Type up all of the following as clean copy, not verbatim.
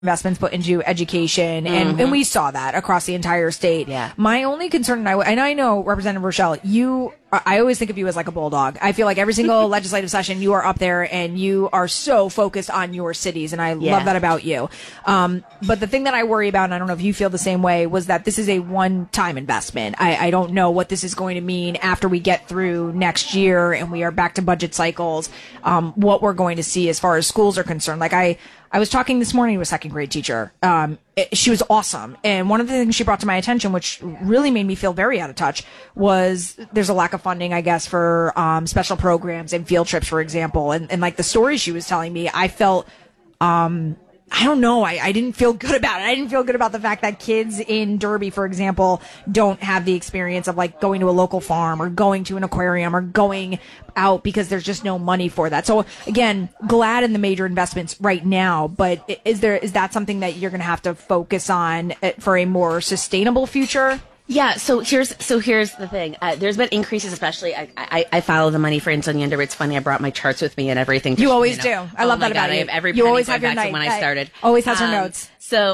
investments put into education, and we saw that across the entire state. Yeah. My only concern, and I know Representative Rochelle, I always think of you as like a bulldog. I feel like every single legislative session you are up there and you are so focused on your cities, and I love that about you. But the thing that I worry about, and I don't know if you feel the same way, was that this is a one-time investment. I don't know what this is going to mean after we get through next year and we are back to budget cycles, what we're going to see as far as schools are concerned. Like I was talking this morning to a second grade teacher. She was awesome. And one of the things she brought to my attention, which really made me feel very out of touch, was there's a lack of funding, I guess, for special programs and field trips, for example. And like the stories she was telling me, I felt, I don't know. I didn't feel good about it. I didn't feel good about the fact that kids in Derby, for example, don't have the experience of like going to a local farm or going to an aquarium or going out because there's just no money for that. So again, glad in the major investments right now, but is that something that you're going to have to focus on for a more sustainable future? Yeah, so here's the thing. There's been increases, especially I follow the money for Ansonia Derby. It's funny, I brought my charts with me and everything. You always do. I love that about you. I have every you penny always going have your back to when I started. Always has her notes.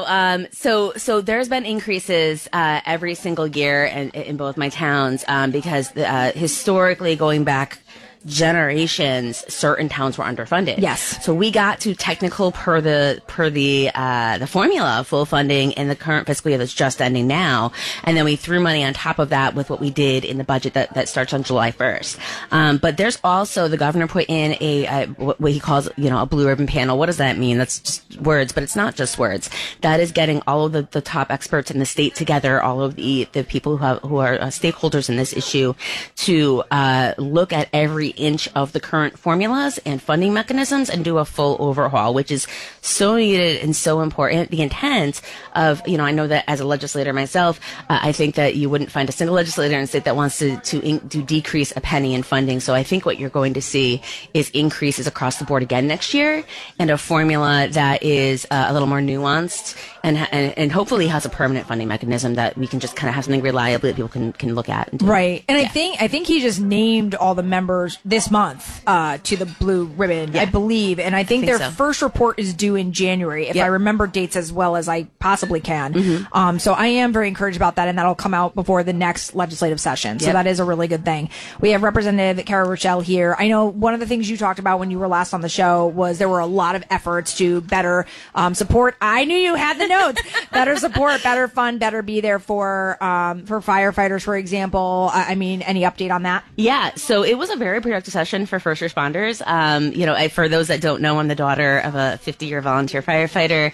So there's been increases every single year in both my towns because historically going back generations, certain towns were underfunded. Yes. So we got to technical per the formula of full funding in the current fiscal year that's just ending now, and then we threw money on top of that with what we did in the budget that starts on July 1st. But there's also, the governor put in what he calls, a blue ribbon panel. What does that mean? That's just words, but it's not just words. That is getting all of the top experts in the state together, all of the people who are stakeholders in this issue, to look at every inch of the current formulas and funding mechanisms and do a full overhaul, which is so needed and so important. The intent of, I know that as a legislator myself, I think that you wouldn't find a single legislator in the state that wants to decrease a penny in funding. So I think what you're going to see is increases across the board again next year, and a formula that is a little more nuanced and hopefully has a permanent funding mechanism that we can just kind of have something reliably that people can look at. And do. Right. And I think he just named all the members this month to the blue ribbon, I believe. And I think their first report is due in January, if I remember dates as well as I possibly can. Mm-hmm. So I am very encouraged about that, and that'll come out before the next legislative session. So that is a really good thing. We have Representative Cara Rochelle here. I know one of the things you talked about when you were last on the show was there were a lot of efforts to better support. I knew you had the notes. Better support, better fund, better be there for firefighters, for example. I mean, any update on that? Yeah. So it was a very productive session for first responders. For those that don't know, I'm the daughter of a 50-year volunteer firefighter.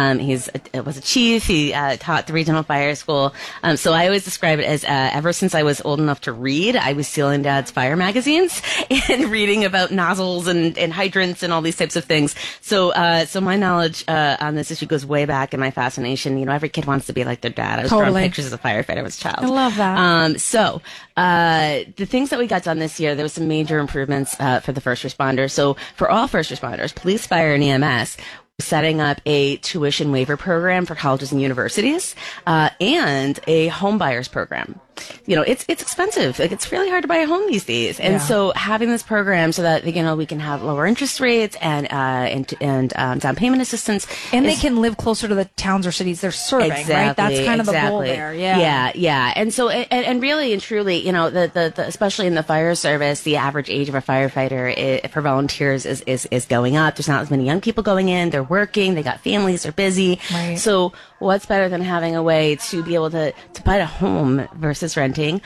He was a chief. He taught the regional fire school. So I always describe it as ever since I was old enough to read, I was stealing Dad's fire magazines and reading about nozzles and hydrants and all these types of things. So my knowledge on this issue goes way back in my fascination. Every kid wants to be like their dad. I was drawing pictures as a firefighter as a child. I love that. So the things that we got done this year, there was some major improvements for the first responders. So for all first responders, police, fire, and EMS, setting up a tuition waiver program for colleges and universities, and a home buyers program. It's expensive. Like, it's really hard to buy a home these days. And so having this program so that, we can have lower interest rates and down payment assistance. And they can live closer to the towns or cities they're serving, right? That's kind of the goal there. Yeah. And so, and really and truly, the especially in the fire service, the average age of a firefighter for volunteers is going up. There's not as many young people going in. They're working. They got families. They're busy. Right. So what's better than having a way to be able to buy a home versus renting,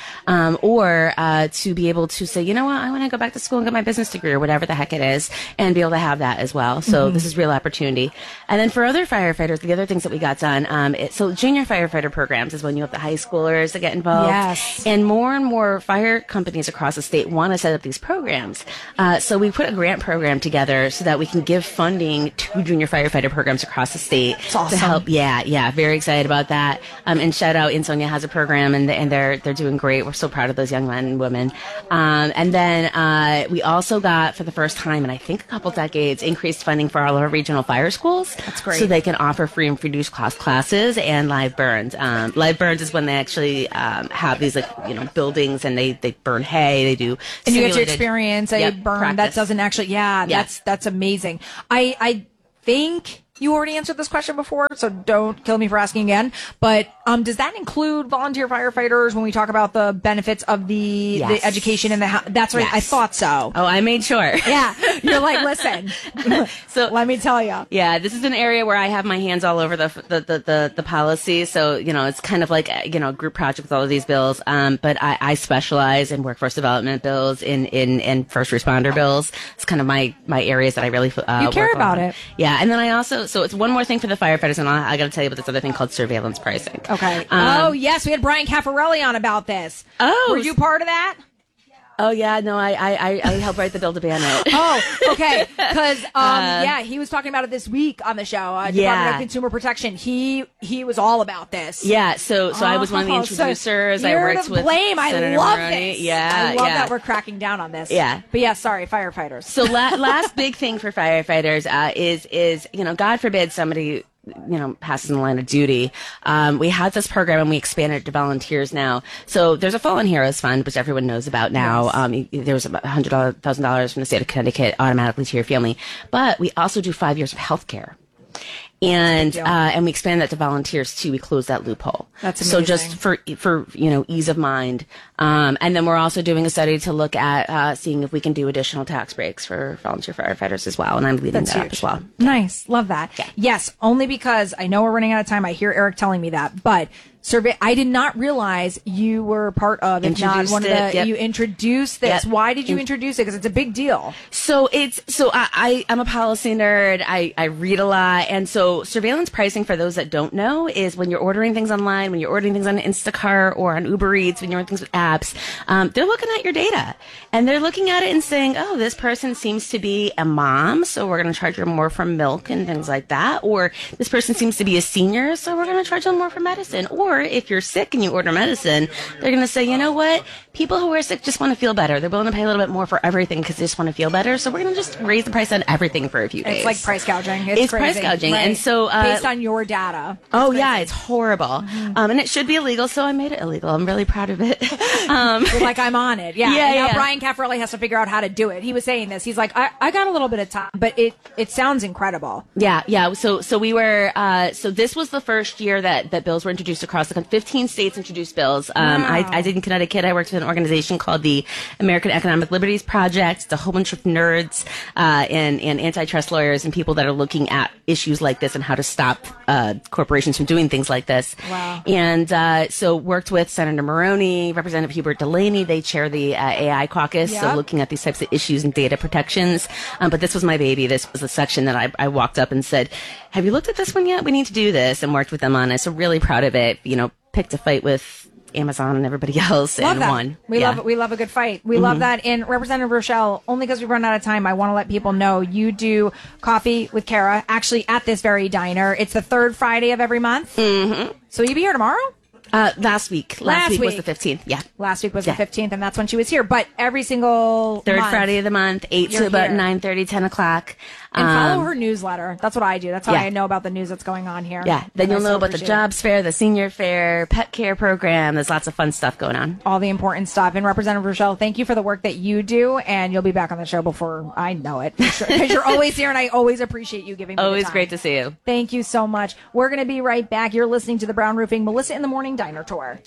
or to be able to say, I want to go back to school and get my business degree or whatever the heck it is, and be able to have that as well. So this is real opportunity. And then for other firefighters, the other things that we got done, so junior firefighter programs is when you have the high schoolers that get involved. Yes. And more fire companies across the state want to set up these programs. So we put a grant program together so that we can give funding to junior firefighter programs across the state. It's awesome. To help. Yeah. Very excited about that. And shout out, Ansonia has a program, and they're doing great. We're so proud of those young men and women. And then we also got, for the first time in I think a couple decades, increased funding for all of our regional fire schools. That's great. So they can offer free and reduced cost classes and live burns. Live burns is when they actually have these buildings and they burn hay. They do and you get to experience a burn practice. that doesn't actually. That's amazing. I think you already answered this question before, so don't kill me for asking again. But does that include volunteer firefighters when we talk about the benefits of the education and that's right? Yes. I thought so. Oh, I made sure. Yeah, you're like, listen. So let me tell you. Yeah, this is an area where I have my hands all over the policy. So it's kind of like a group project with all of these bills. But I specialize in workforce development bills, in first responder bills. It's kind of my areas that I really you care about it. Yeah, and then I also. So it's one more thing for the firefighters, and I got to tell you about this other thing called surveillance pricing. Okay. Oh, yes. We had Brian Caffarelli on about this. Oh. Were you part of that? Oh, yeah. No, I helped write the bill to ban it. Oh, okay. Because, he was talking about it this week on the show. Department of Consumer Protection. He was all about this. Yeah. So I was one of the introducers. So I worked with blame. I Senator love Maroney. this. Yeah. I love that we're cracking down on this. Yeah. But yeah, sorry, firefighters. So last big thing for firefighters is God forbid somebody passes in the line of duty. We had this program and we expanded it to volunteers now. So there's a Fallen Heroes Fund, which everyone knows about now. Yes. There's about $100,000 from the state of Connecticut automatically to your family. But we also do 5 years of health care. And we expand that to volunteers too. We close that loophole. That's amazing. So just for ease of mind. And then we're also doing a study to look at seeing if we can do additional tax breaks for volunteer firefighters as well. And I'm leading that up as well. Nice. Love that. Yeah. Yes. Only because I know we're running out of time. I hear Eric telling me that, but I did not realize you were part of, if not one of the, you introduced this. Yep. Why did you introduce it? Because it's a big deal. So I'm a policy nerd. I read a lot. And so surveillance pricing, for those that don't know, is when you're ordering things online, when you're ordering things on Instacart or on Uber Eats, when you're ordering things with apps, they're looking at your data and they're looking at it and saying, oh, this person seems to be a mom, so we're going to charge her more for milk and things like that. Or this person seems to be a senior, so we're going to charge them more for medicine. Or if you're sick and you order medicine, they're going to say, you know what? People who are sick just want to feel better. They're willing to pay a little bit more for everything because they just want to feel better. So we're going to just raise the price on everything for a few days. It's like price gouging. It's crazy. Price gouging. Right. And so, based on your data. It's horrible. Mm-hmm. And it should be illegal. So I made it illegal. I'm really proud of it. You're like, I'm on it. Yeah. Yeah. Now Brian Caffarelli has to figure out how to do it. He was saying this. He's like, I got a little bit of time, but it sounds incredible. Yeah. Yeah. So we were, so this was the first year that bills were introduced across the country. 15 states introduced bills. Wow. I did in Connecticut. I worked with an organization called the American Economic Liberties Project. It's a whole bunch of nerds and antitrust lawyers and people that are looking at issues like this and how to stop corporations from doing things like this. Wow. And so worked with Senator Maroney, Representative Hubert Delaney. They chair the AI caucus, so looking at these types of issues and data protections. But this was my baby. This was a section that I walked up and said, have you looked at this one yet? We need to do this, and worked with them on it. So really proud of it. Picked a fight with Amazon and everybody else and won. We love it. We love a good fight. We love that. And Representative Rochelle, only because we've run out of time, I want to let people know you do Coffee with Kara, actually at this very diner. It's the third Friday of every month. Mm-hmm. So will you be here tomorrow? Last week. Last week was the 15th. Yeah. Last week was the 15th, and that's when she was here. But every single third Friday of the month, 8 to about 9:30, 10 o'clock. And follow her newsletter. That's what I do. That's how I know about the news that's going on here. Yeah. Then you'll know about the jobs fair, the senior fair, pet care program. There's lots of fun stuff going on. All the important stuff. And Representative Rochelle, thank you for the work that you do. And you'll be back on the show before I know it. Because you're always here, and I always appreciate you giving me always the time. Great to see you. Thank you so much. We're going to be right back. You're listening to the Brown Roofing Melissa in the Morning Diner Tour.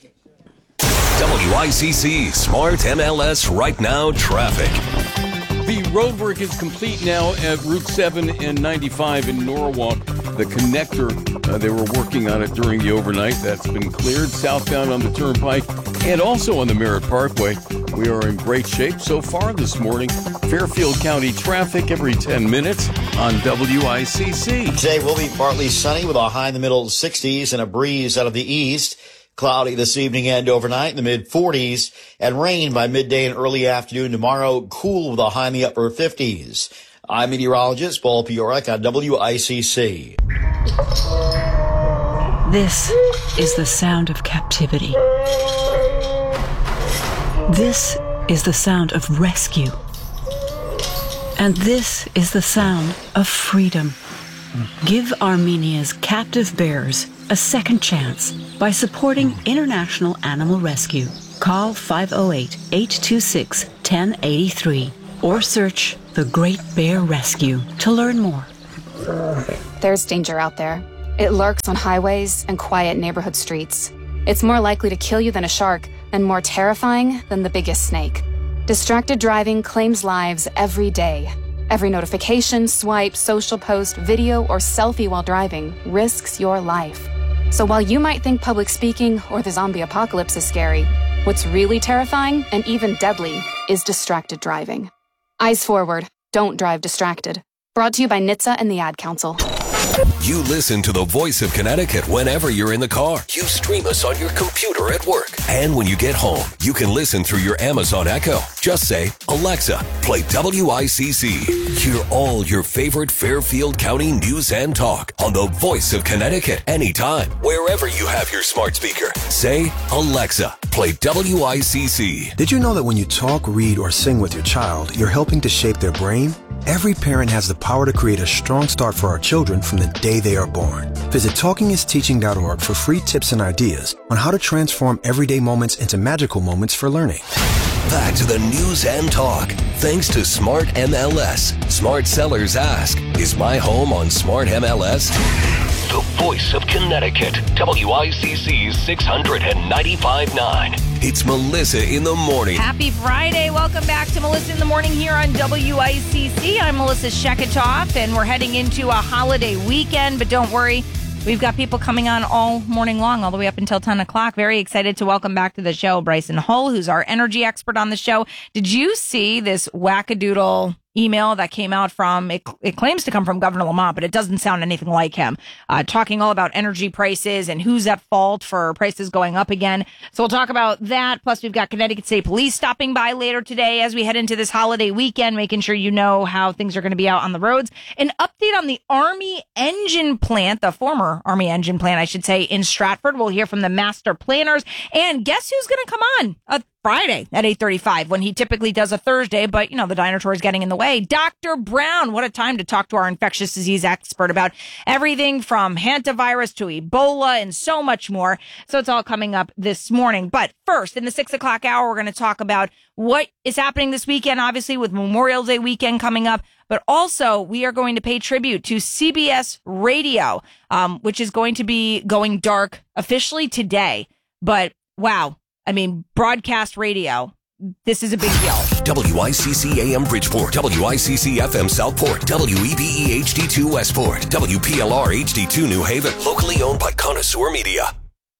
WICC Smart MLS Right Now Traffic. The roadwork is complete now at Route 7 and 95 in Norwalk. The connector, they were working on it during the overnight. That's been cleared southbound on the Turnpike and also on the Merritt Parkway. We are in great shape so far this morning. Fairfield County traffic every 10 minutes on WICC. Today will be partly sunny with a high in the middle 60s and a breeze out of the east. Cloudy this evening and overnight in the mid-40s, and rain by midday and early afternoon tomorrow, cool with a high in the upper 50s. I'm meteorologist Paul Piorek on WICC. This is the sound of captivity. This is the sound of rescue. And this is the sound of freedom. Give Armenia's captive bears a second chance by supporting International Animal Rescue. Call 508-826-1083 or search The Great Bear Rescue to learn more. There's danger out there. It lurks on highways and quiet neighborhood streets. It's more likely to kill you than a shark, and more terrifying than the biggest snake. Distracted driving claims lives every day. Every notification, swipe, social post, video, or selfie while driving risks your life. So while you might think public speaking or the zombie apocalypse is scary, what's really terrifying and even deadly is distracted driving. Eyes forward. Don't drive distracted. Brought to you by NHTSA and the Ad Council. You listen to the Voice of Connecticut whenever you're in the car. You stream us on your computer at work. And when you get home, you can listen through your Amazon Echo. Just say, Alexa, play WICC. Hear all your favorite Fairfield County news and talk on the Voice of Connecticut anytime, wherever you have your smart speaker. Say, Alexa, play WICC. Did you know that when you talk, read, or sing with your child, you're helping to shape their brain? Every parent has the power to create a strong start for our children from the day they are born. Visit TalkingIsTeaching.org for free tips and ideas on how to transform everyday moments into magical moments for learning. Back to the news and talk. Thanks to Smart MLS. Smart sellers ask, is my home on Smart MLS? The Voice of Connecticut, WICC's 695.9. It's Melissa in the Morning. Happy Friday. Welcome back to Melissa in the Morning here on WICC. I'm Melissa Sheketoff, and we're heading into a holiday weekend, but don't worry. We've got people coming on all morning long, all the way up until 10 o'clock. Very excited to welcome back to the show Bryson Hull, who's our energy expert on the show. Did you see this wackadoodle email that came out from, it claims to come from Governor Lamont, but it doesn't sound anything like him, talking all about energy prices and who's at fault for prices going up again. So we'll talk about that. Plus, we've got Connecticut State Police stopping by later today as we head into this holiday weekend, making sure you know how things are going to be out on the roads. An update on the Army engine plant, the former Army engine plant, I should say, in Stratford. We'll hear from the master planners. And guess who's going to come on? Friday at 8:35 when he typically does a Thursday, but you know, the diner tour is getting in the way. Dr. Brown, what a time to talk to our infectious disease expert about everything from hantavirus to Ebola and so much more. So it's all coming up this morning. But first, in the 6 o'clock hour, we're going to talk about what is happening this weekend, obviously with Memorial Day weekend coming up. But also, we are going to pay tribute to CBS Radio, which is going to be going dark officially today. But wow. I mean, broadcast radio. This is a big deal. WICC AM Bridgeport, WICC FM Southport, WEBE HD2 Westport, WPLR HD2 New Haven. Locally owned by Connoisseur Media.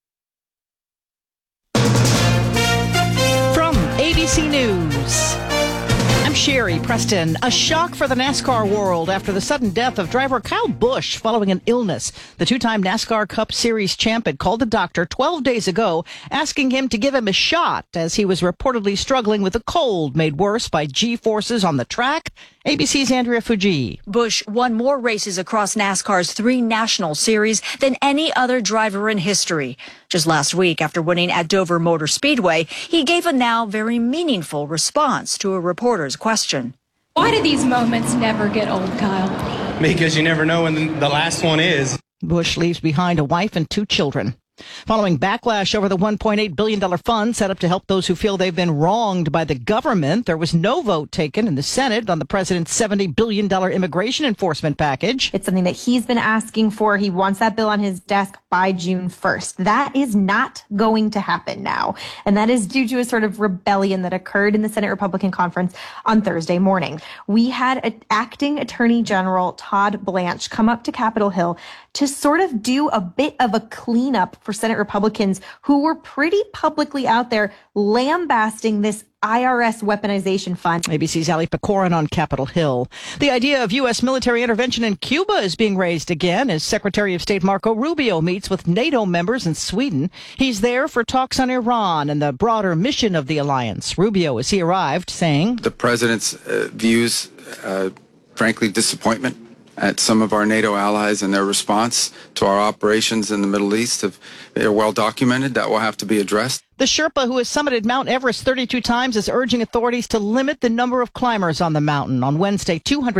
From ABC News, I'm Sherry Preston. A shock for the NASCAR world after the sudden death of driver Kyle Busch following an illness. The two-time NASCAR Cup Series champ had called the doctor 12 days ago, asking him to give him a shot as he was reportedly struggling with a cold made worse by G-forces on the track. ABC's Andrea Fuji. Busch won more races across NASCAR's 3 national series than any other driver in history. Just last week, after winning at Dover Motor Speedway, he gave a now very meaningful response to a reporter's question. Why do these moments never get old, Kyle? Because you never know when the last one is. Busch leaves behind a wife and 2 children. Following backlash over the $1.8 billion fund set up to help those who feel they've been wronged by the government, there was no vote taken in the Senate on the president's $70 billion immigration enforcement package. It's something that he's been asking for. He wants that bill on his desk by June 1st. That is not going to happen now. And that is due to a sort of rebellion that occurred in the Senate Republican conference on Thursday morning. We had acting Attorney General Todd Blanche come up to Capitol Hill to sort of do a bit of a cleanup for Senate Republicans who were pretty publicly out there lambasting this IRS weaponization fund. ABC's Ali Pecorin on Capitol Hill. The idea of U.S. military intervention in Cuba is being raised again as Secretary of State Marco Rubio meets with NATO members in Sweden. He's there for talks on Iran and the broader mission of the alliance. Rubio, as he arrived, saying, the president's views, frankly, disappointment at some of our NATO allies and their response to our operations in the Middle East. They're well documented. That will have to be addressed. The Sherpa who has summited Mount Everest 32 times is urging authorities to limit the number of climbers on the mountain. On Wednesday,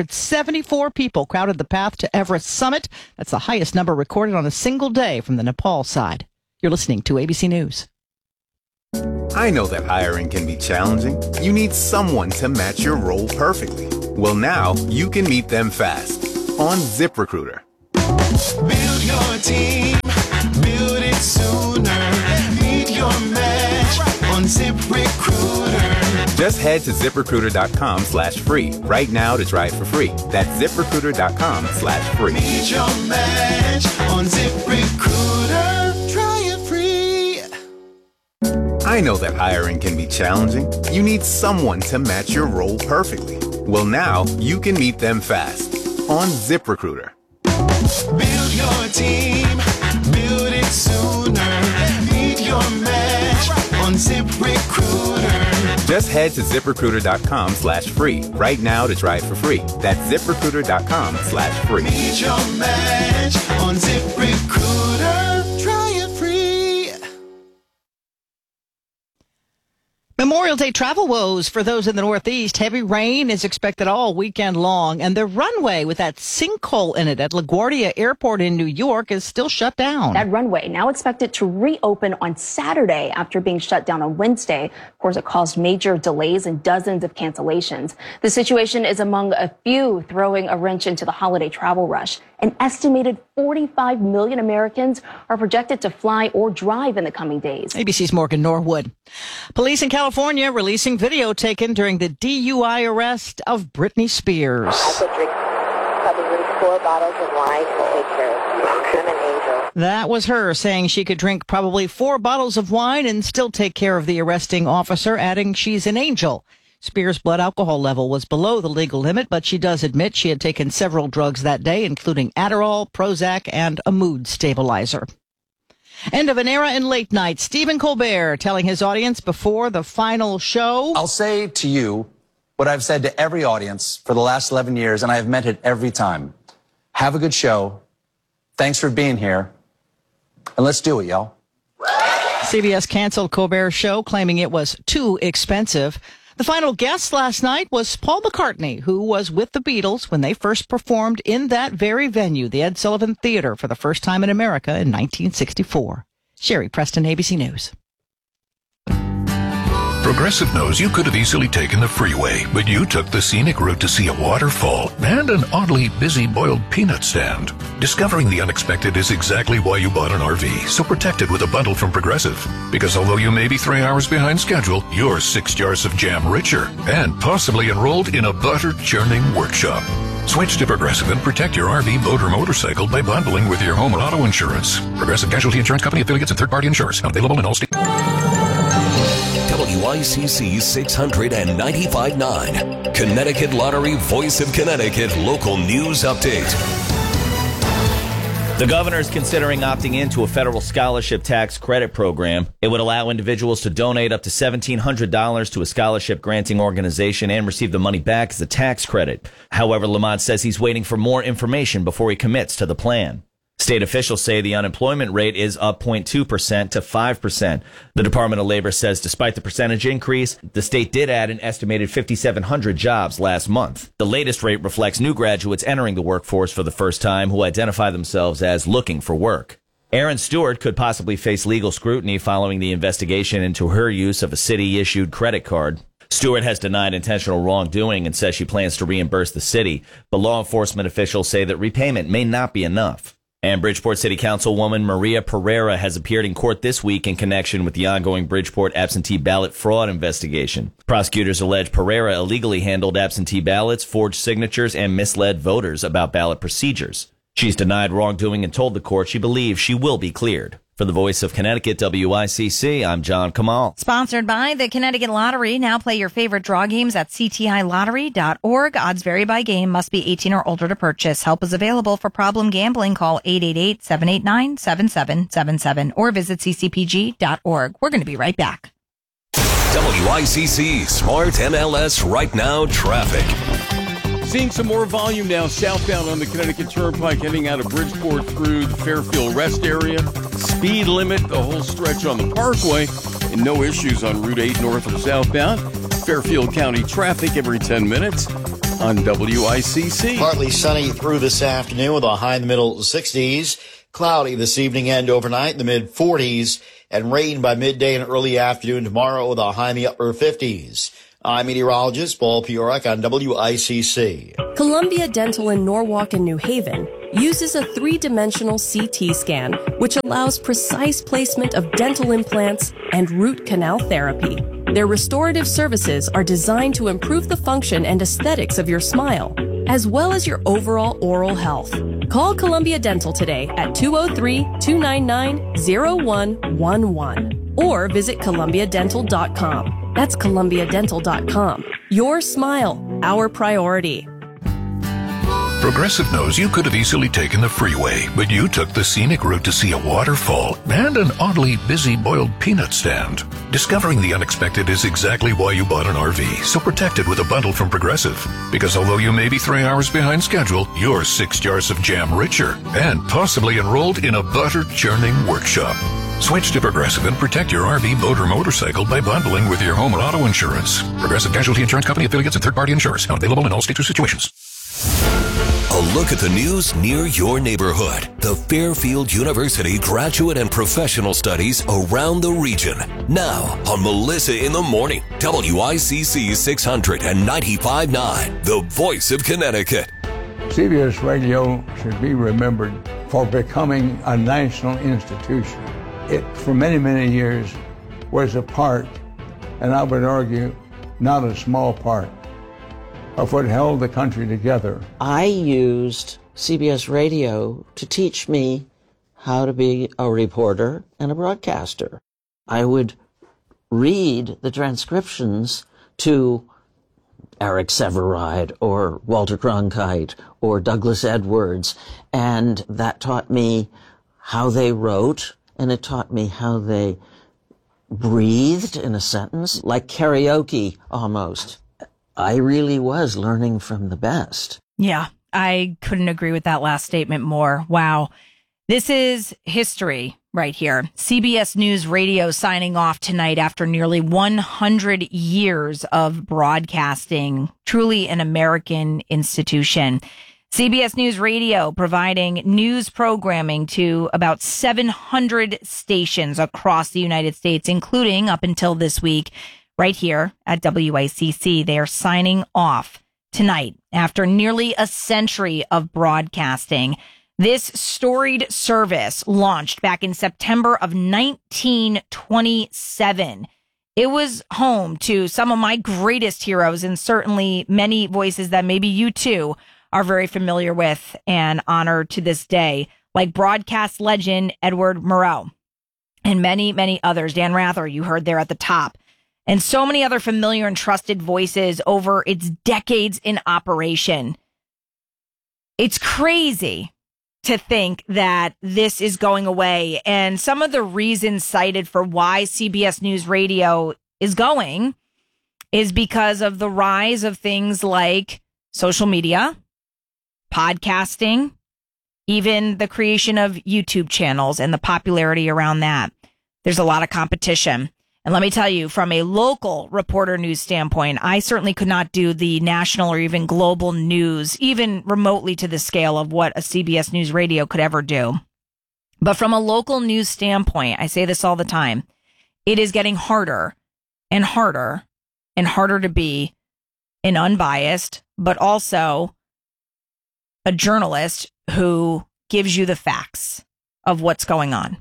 274 people crowded the path to Everest summit. That's the highest number recorded on a single day from the Nepal side. You're listening to ABC News. I know that hiring can be challenging. You need someone to match your role perfectly. Well, now you can meet them fast. on ZipRecruiter. Build your team, build it sooner. Meet your match on ZipRecruiter. Just head to ZipRecruiter.com/free right now to try it for free. That's ZipRecruiter.com/free. Meet your match on ZipRecruiter. Try it free. I know that hiring can be challenging. You need someone to match your role perfectly. Well, now you can meet them fast on ZipRecruiter. Build your team, build it sooner. Meet your match on ZipRecruiter. Just head to ZipRecruiter.com/free right now to try it for free. That's ZipRecruiter.com/free. Meet your match on ZipRecruiter. Try it free. Memorial Day travel woes for those in the Northeast. Heavy rain is expected all weekend long, and the runway with that sinkhole in it at LaGuardia Airport in New York is still shut down. That runway now expected to reopen on Saturday after being shut down on Wednesday. Of course, it caused major delays and dozens of cancellations. The situation is among a few throwing a wrench into the holiday travel rush. An estimated 45 million Americans are projected to fly or drive in the coming days. ABC's Morgan Norwood. Police in California releasing video taken during the DUI arrest of Britney Spears. I could drink probably 4 bottles of wine to take care of you. I'm an angel. That was her saying she could drink probably 4 bottles of wine and still take care of the arresting officer, adding she's an angel. Spears' blood alcohol level was below the legal limit, but she does admit she had taken several drugs that day, including Adderall, Prozac, and a mood stabilizer. End of an era in late night. Stephen Colbert telling his audience before the final show. I'll say to you what I've said to every audience for the last 11 years, and I have meant it every time. Have a good show. Thanks for being here. And let's do it, y'all. CBS canceled Colbert's show, claiming it was too expensive. The final guest last night was Paul McCartney, who was with the Beatles when they first performed in that very venue, the Ed Sullivan Theater, for the first time in America in 1964. Sherry Preston, ABC News. Progressive knows you could have easily taken the freeway, but you took the scenic route to see a waterfall and an oddly busy boiled peanut stand. Discovering the unexpected is exactly why you bought an RV, so protect it with a bundle from Progressive. Because although you may be 3 hours behind schedule, you're 6 jars of jam richer and possibly enrolled in a butter-churning workshop. Switch to Progressive and protect your RV, boat, or motorcycle by bundling with your home and auto insurance. Progressive Casualty Insurance Company affiliates and third-party insurers. Not available in all states. WICC 695.9, Connecticut Lottery Voice of Connecticut local news update. The governor is considering opting into a federal scholarship tax credit program. It would allow individuals to donate up to $1,700 to a scholarship granting organization and receive the money back as a tax credit. However, Lamont says he's waiting for more information before he commits to the plan. State officials say the unemployment rate is up 0.2% to 5%. The Department of Labor says despite the percentage increase, the state did add an estimated 5,700 jobs last month. The latest rate reflects new graduates entering the workforce for the first time who identify themselves as looking for work. Erin Stewart could possibly face legal scrutiny following the investigation into her use of a city-issued credit card. Stewart has denied intentional wrongdoing and says she plans to reimburse the city, but law enforcement officials say that repayment may not be enough. And Bridgeport City Councilwoman Maria Pereira has appeared in court this week in connection with the ongoing Bridgeport absentee ballot fraud investigation. Prosecutors allege Pereira illegally handled absentee ballots, forged signatures, and misled voters about ballot procedures. She's denied wrongdoing and told the court she believes she will be cleared. For the Voice of Connecticut, WICC, I'm John Kamal. Sponsored by the Connecticut Lottery. Now play your favorite draw games at ctilottery.org. Odds vary by game. Must be 18 or older to purchase. Help is available for problem gambling. Call 888-789-7777 or visit ccpg.org. We're going to be right back. WICC Smart MLS Right Now Traffic. Seeing some more volume now southbound on the Connecticut Turnpike heading out of Bridgeport through the Fairfield Rest area. Speed limit the whole stretch on the Parkway and no issues on Route 8 north or southbound. Fairfield County traffic every 10 minutes on WICC. Partly sunny through this afternoon with a high in the middle 60s. Cloudy this evening and overnight in the mid 40s and rain by midday and early afternoon tomorrow with a high in the upper 50s. I'm meteorologist Paul Piorak on WICC. Columbia Dental in Norwalk and New Haven uses a 3-dimensional CT scan, which allows precise placement of dental implants and root canal therapy. Their restorative services are designed to improve the function and aesthetics of your smile, as well as your overall oral health. Call Columbia Dental today at 203-299-0111 or visit columbiadental.com. That's columbiadental.com. Your smile, our priority. Progressive knows you could have easily taken the freeway, but you took the scenic route to see a waterfall and an oddly busy boiled peanut stand. Discovering the unexpected is exactly why you bought an RV, so protect it with a bundle from Progressive. Because although you may be 3 hours behind schedule, you're 6 jars of jam richer and possibly enrolled in a butter churning workshop. Switch to Progressive and protect your RV, boat, or motorcycle by bundling with your home and auto insurance. Progressive Casualty Insurance Company, affiliates, and third-party insurers. Not available in all states or situations. A look at the news near your neighborhood. The Fairfield University Graduate and Professional Studies around the region. Now on Melissa in the Morning, WICC 695.9, the voice of Connecticut. CBS Radio should be remembered for becoming a national institution. It, for many, many years, was a part, and I would argue, not a small part, of what held the country together. I used CBS Radio to teach me how to be a reporter and a broadcaster. I would read the transcriptions to Eric Sevareid or Walter Cronkite or Douglas Edwards, and that taught me how they wrote, and it taught me how they breathed in a sentence, like karaoke almost. I really was learning from the best. Yeah, I couldn't agree with that last statement more. Wow. This is history right here. CBS News Radio signing off tonight after nearly 100 years of broadcasting. Truly an American institution. CBS News Radio providing news programming to about 700 stations across the United States, including up until this week, right here at WICC. They are signing off tonight after nearly a century of broadcasting. This storied service launched back in September of 1927. It was home to some of my greatest heroes and certainly many voices that maybe you too are very familiar with and honor to this day, like broadcast legend Edward Murrow and many, many others. Dan Rather, you heard there at the top. And so many other familiar and trusted voices over its decades in operation. It's crazy to think that this is going away. And some of the reasons cited for why CBS News Radio is going is because of the rise of things like social media, podcasting, even the creation of YouTube channels and the popularity around that. There's a lot of competition. And let me tell you, from a local reporter news standpoint, I certainly could not do the national or even global news, even remotely to the scale of what a CBS News Radio could ever do. But from a local news standpoint, I say this all the time, it is getting harder and harder and harder to be an unbiased, but also a journalist who gives you the facts of what's going on.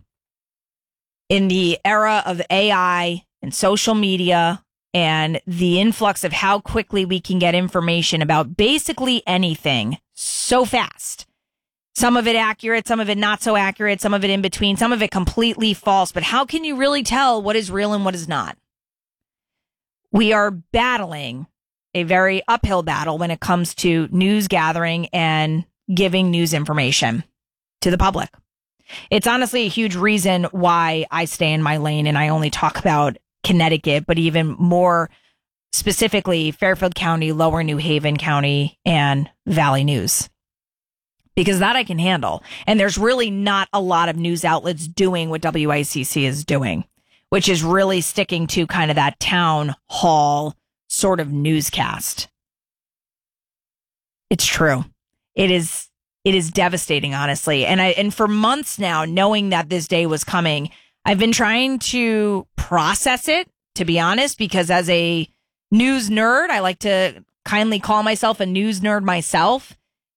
In the era of AI and social media and the influx of how quickly we can get information about basically anything so fast, some of it accurate, some of it not so accurate, some of it in between, some of it completely false. But how can you really tell what is real and what is not? We are battling a very uphill battle when it comes to news gathering and giving news information to the public. It's honestly a huge reason why I stay in my lane and I only talk about Connecticut, but even more specifically Fairfield County, Lower New Haven County, and Valley News. Because that I can handle. And there's really not a lot of news outlets doing what WICC is doing, which is really sticking to kind of that town hall sort of newscast. It's true. It is devastating, honestly. And for months now, knowing that this day was coming, I've been trying to process it, to be honest, because as a news nerd. I like to kindly call myself a news nerd myself.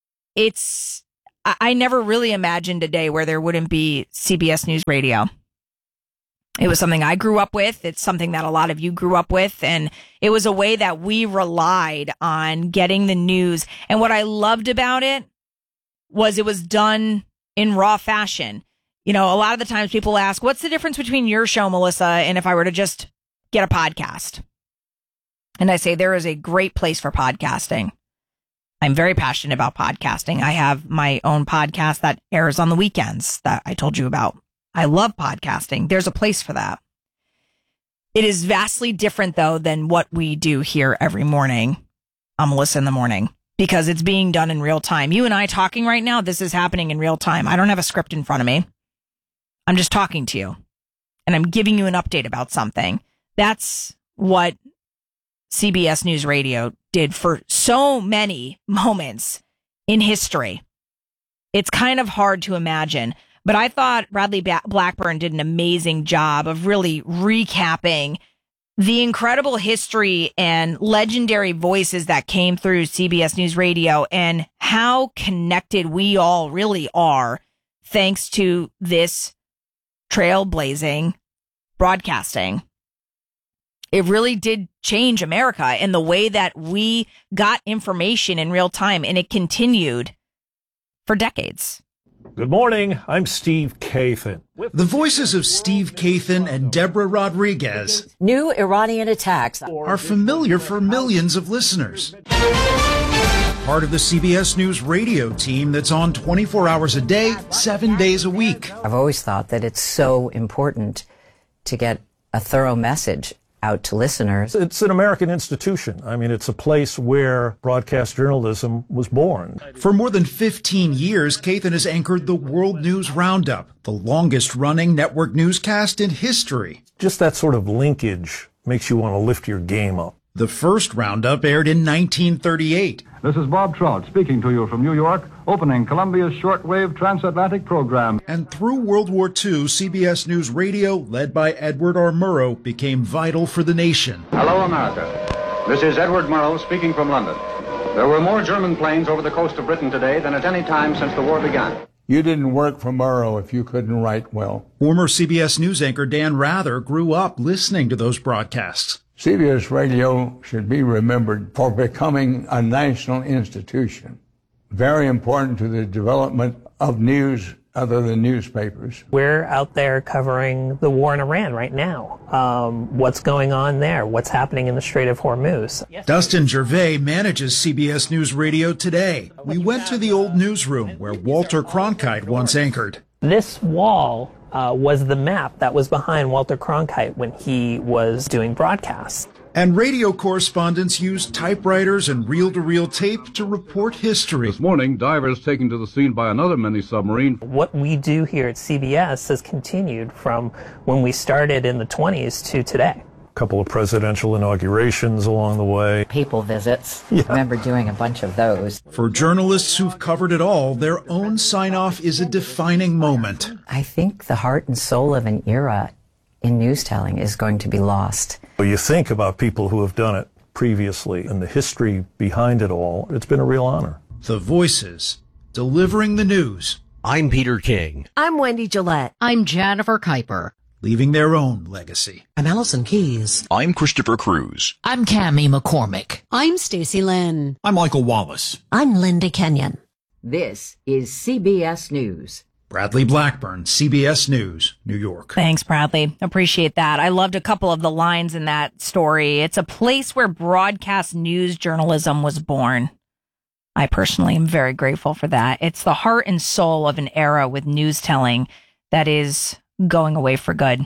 I never really imagined a day where there wouldn't be CBS News Radio. It was something I grew up with. It's something that a lot of you grew up with. And it was a way that we relied on getting the news. And what I loved about it was done in raw fashion. You know, a lot of the times people ask, what's the difference between your show, Melissa, and if I were to just get a podcast? And I say there is a great place for podcasting. I'm very passionate about podcasting. I have my own podcast that airs on the weekends that I told you about. I love podcasting. There's a place for that. It is vastly different, though, than what we do here every morning on Melissa in the Morning, because it's being done in real time. You and I talking right now, this is happening in real time. I don't have a script in front of me. I'm just talking to you, and I'm giving you an update about something. That's what CBS News Radio did for so many moments in history. It's kind of hard to imagine. But I thought Bradley Blackburn did an amazing job of really recapping the incredible history and legendary voices that came through CBS News Radio and how connected we all really are thanks to this trailblazing broadcasting. It really did change America and the way that we got information in real time, and it continued for decades. Good morning. I'm Steve Kathan. The voices of Steve Kathan and Deborah Rodriguez. New Iranian attacks are familiar for millions of listeners. Part of the CBS News Radio team that's on 24 hours a day, 7 days a week. I've always thought that it's so important to get a thorough message out to listeners. It's an American institution. I mean, it's a place where broadcast journalism was born. For more than 15 years, Kathan has anchored the World News Roundup, the longest-running network newscast in history. Just that sort of linkage makes you want to lift your game up. The first Roundup aired in 1938. This is Bob Trout speaking to you from New York, opening Columbia's shortwave transatlantic program. And through World War II, CBS News Radio, led by Edward R. Murrow, became vital for the nation. Hello, America. This is Edward Murrow speaking from London. There were more German planes over the coast of Britain today than at any time since the war began. You didn't work for Murrow if you couldn't write well. Former CBS News anchor Dan Rather grew up listening to those broadcasts. CBS Radio should be remembered for becoming a national institution. Very important to the development of news other than newspapers. We're out there covering the war in Iran right now. What's going on there? What's happening in the Strait of Hormuz? Dustin Gervais manages CBS News Radio today. We went to the old newsroom where Walter Cronkite once anchored. This wall was the map that was behind Walter Cronkite when he was doing broadcasts. And radio correspondents used typewriters and reel-to-reel tape to report history. This morning, divers taken to the scene by another mini-submarine. What we do here at CBS has continued from when we started in the 20s to today. A couple of presidential inaugurations along the way. People visits. Yeah. I remember doing a bunch of those. For journalists who've covered it all, their own sign-off is a defining moment. I think the heart and soul of an era in news telling is going to be lost. Well, you think about people who have done it previously and the history behind it all, it's been a real honor. The voices delivering the news. I'm Peter King. I'm Wendy Gillette. I'm Jennifer Kuiper. Leaving their own legacy. I'm Allison Keyes. I'm Christopher Cruz. I'm Cammie McCormick. I'm Stacey Lynn. I'm Michael Wallace. I'm Linda Kenyon. This is CBS News. Bradley Blackburn, CBS News, New York. Thanks, Bradley. Appreciate that. I loved a couple of the lines in that story. It's a place where broadcast news journalism was born. I personally am very grateful for that. It's the heart and soul of an era with news telling that is going away for good.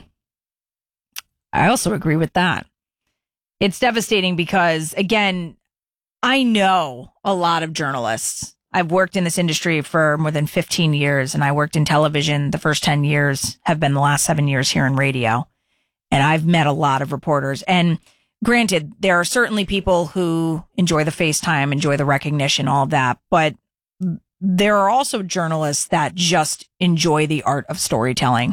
I also agree with that. It's devastating because, again, I know a lot of journalists. I've worked in this industry for more than 15 years, and I worked in television. The first 10 years have been the last 7 years here in radio. And I've met a lot of reporters. And granted, there are certainly people who enjoy the FaceTime, enjoy the recognition, all of that. But there are also journalists that just enjoy the art of storytelling.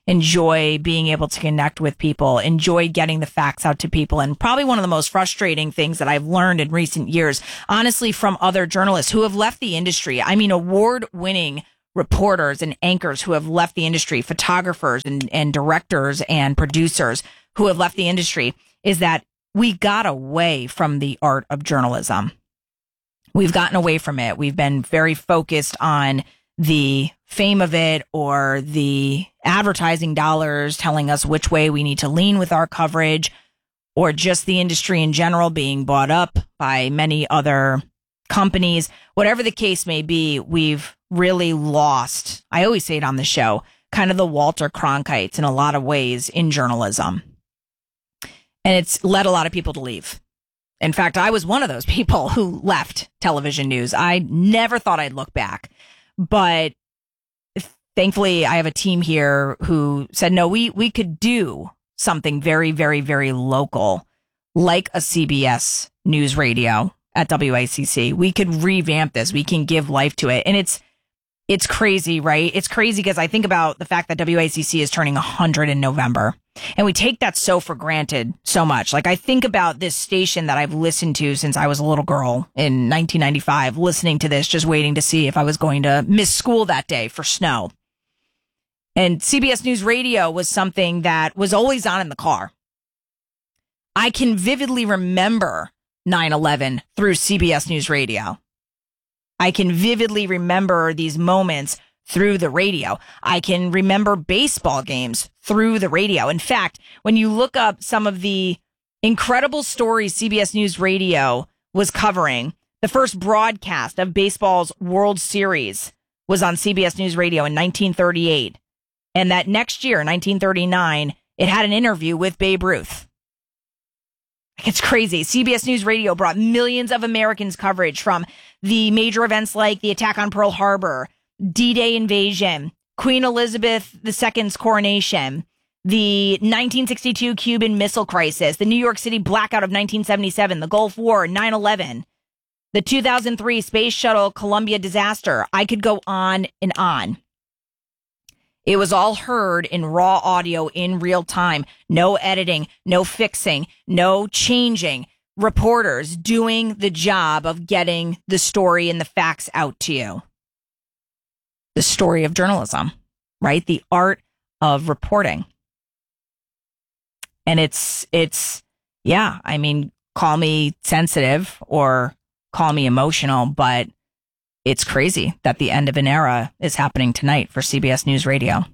enjoy being able to connect with people, enjoy getting the facts out to people. And probably one of the most frustrating things that I've learned in recent years, honestly, from other journalists who have left the industry. I mean, award-winning reporters and anchors who have left the industry, photographers and directors and producers who have left the industry, is that we got away from the art of journalism. We've gotten away from it. We've been very focused on the fame of it or the advertising dollars telling us which way we need to lean with our coverage, or just the industry in general being bought up by many other companies. Whatever the case may be, we've really lost, I always say it on the show, kind of the Walter Cronkites in a lot of ways in journalism. And it's led a lot of people to leave. In fact, I was one of those people who left television news. I never thought I'd look back. But thankfully, I have a team here who said, no, we could do something very, very, very local, like a CBS News Radio at WICC. We could revamp this. We can give life to it. And it's crazy, right? It's crazy because I think about the fact that WICC is turning 100 in November. And we take that so for granted so much. Like, I think about this station that I've listened to since I was a little girl in 1995, listening to this, just waiting to see if I was going to miss school that day for snow. And CBS News Radio was something that was always on in the car. I can vividly remember 9/11 through CBS News Radio. I can vividly remember these moments through the radio. I can remember baseball games through the radio. In fact, when you look up some of the incredible stories CBS News Radio was covering, the first broadcast of baseball's World Series was on CBS News Radio in 1938. And that next year, 1939, it had an interview with Babe Ruth. It's crazy. CBS News Radio brought millions of Americans coverage from the major events like the attack on Pearl Harbor, D-Day invasion, Queen Elizabeth II's coronation, the 1962 Cuban Missile Crisis, the New York City blackout of 1977, the Gulf War, 9/11, the 2003 Space Shuttle Columbia disaster. I could go on and on. It was all heard in raw audio in real time. No editing, no fixing, no changing. Reporters doing the job of getting the story and the facts out to you. The story of journalism, right? The art of reporting. And it's, yeah, I mean, call me sensitive or call me emotional, but it's crazy that the end of an era is happening tonight for CBS News Radio.